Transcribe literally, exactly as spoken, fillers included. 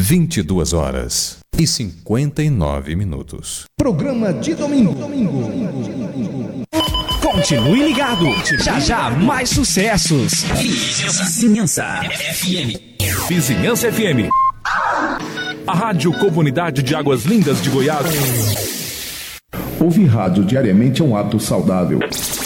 vinte e duas horas e cinquenta e nove minutos. Programa de domingo. Continue ligado. Já já mais sucessos. Vizinhança F M. Vizinhança F M. A Rádio Comunidade de Águas Lindas de Goiás. Ouvir rádio diariamente é um ato saudável.